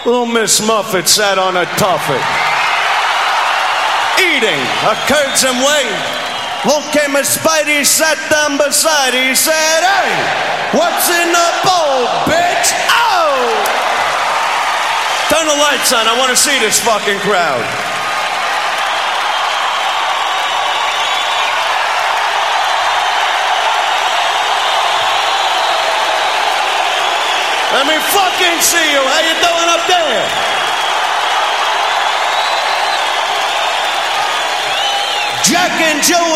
Little Miss Muffet sat on a tuffet, eating a curds and whey. Long came a Spidey, sat down beside. He said, "Hey, what's in the bowl, bitch? Oh!" Turn the lights on. I want to see this fucking crowd. Let me fucking see you. How you doing up there? Jack and Joe.